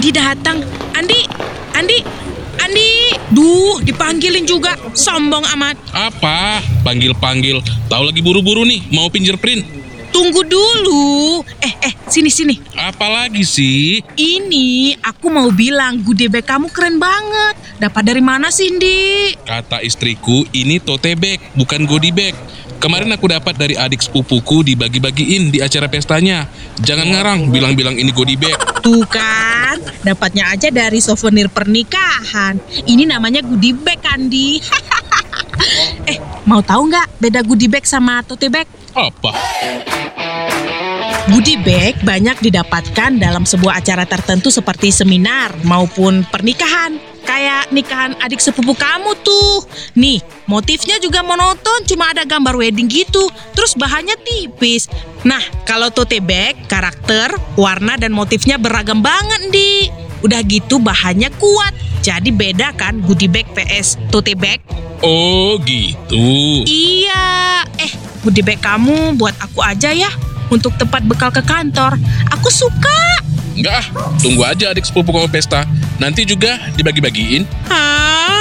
Andi datang. Andi, Andi, Andi. Duh, dipanggilin juga. Sombong amat. Apa? Panggil-panggil. Tahu lagi buru-buru nih, mau fingerprint. Tunggu dulu. Sini. Apalagi sih? Ini aku mau bilang goodie bag kamu keren banget. Dapat dari mana sih, Indi? Kata istriku, ini tote bag, bukan goodie bag. Kemarin aku dapat dari adik sepupuku dibagi-bagiin di acara pestanya. Jangan ngarang bilang-bilang ini goodie bag. Tuh kan, dapatnya aja dari souvenir pernikahan. Ini namanya goodie bag, Andi. Mau tahu nggak beda goodie bag sama tote bag? Apa? Goodie bag banyak didapatkan dalam sebuah acara tertentu seperti seminar maupun pernikahan. Kayak nikahan adik sepupu kamu tuh. Nih, motifnya juga monoton, cuma ada gambar wedding gitu. Terus bahannya tipis. Nah, kalau tote bag, karakter, warna, dan motifnya beragam banget, Di. Udah gitu bahannya kuat. Jadi beda kan goodie bag vs tote bag? Oh gitu. Iya. Goodie bag kamu buat aku aja ya. Untuk tempat bekal ke kantor. Aku suka. Enggak, tunggu aja adik sepupu kamu pesta. Nanti juga dibagi-bagiin. Hah?